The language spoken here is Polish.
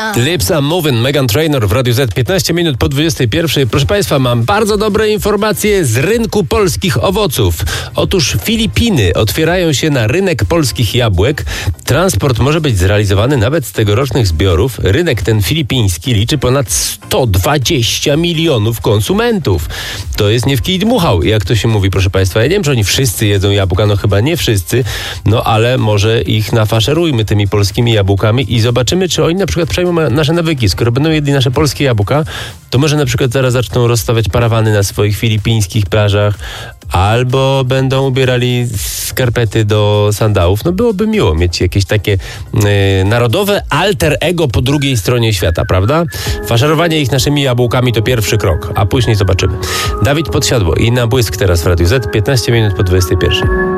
Lips are moving, Meghan Trainor w Radiu Z, 15 minut po 21. Proszę Państwa, mam bardzo dobre informacje z rynku polskich owoców. Otóż Filipiny otwierają się na rynek polskich jabłek. Transport może być zrealizowany nawet z tegorocznych zbiorów. Rynek ten filipiński liczy ponad 120 milionów konsumentów. To jest nie w kij dmuchał, jak to się mówi, proszę Państwa. Ja nie wiem, czy oni wszyscy jedzą jabłka, no chyba nie wszyscy, no ale może ich nafaszerujmy tymi polskimi jabłkami i zobaczymy, czy oni na przykład przejmą nasze nawyki. Skoro będą jedli nasze polskie jabłka, to może na przykład zaraz zaczną rozstawiać parawany na swoich filipińskich plażach, albo będą ubierali skarpety do sandałów. No byłoby miło mieć jakieś takie narodowe alter ego po drugiej stronie świata, prawda? Faszerowanie ich naszymi jabłkami to pierwszy krok, a później zobaczymy. Dawid Podsiadło i Na błysk teraz w Radiu Z, 15 minut po 21.